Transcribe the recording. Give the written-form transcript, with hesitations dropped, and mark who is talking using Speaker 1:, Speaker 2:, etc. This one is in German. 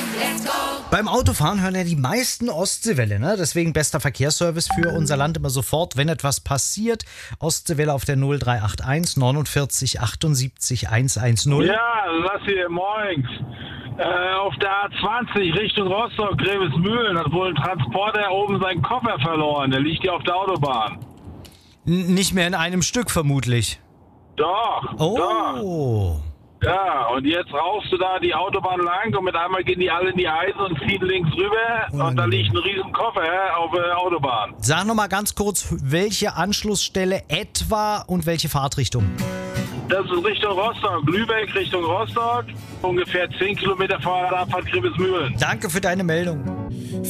Speaker 1: Beim Autofahren hören ja die meisten Ostseewelle, ne? Deswegen bester Verkehrsservice für unser Land immer sofort, wenn etwas passiert. Ostseewelle auf der 0381 49 78 110.
Speaker 2: Ja, was hier morgens. Auf der A20 Richtung Rostock, Grevesmühlen, hat wohl ein Transporter oben seinen Koffer verloren. Der liegt hier auf der Autobahn.
Speaker 1: Nicht mehr in einem Stück vermutlich.
Speaker 2: Doch, doch.
Speaker 1: Oh.
Speaker 2: Ja, und jetzt rauchst du da die Autobahn lang und mit einmal gehen die alle in die Eisen und ziehen links rüber und da liegt ein riesen Koffer auf der Autobahn.
Speaker 1: Sag nochmal ganz kurz, welche Anschlussstelle etwa und welche Fahrtrichtung?
Speaker 2: Das ist Richtung Rostock, Lübeck Richtung Rostock, ungefähr 10 Kilometer vor der Abfahrt Grevesmühlen.
Speaker 1: Danke für deine Meldung.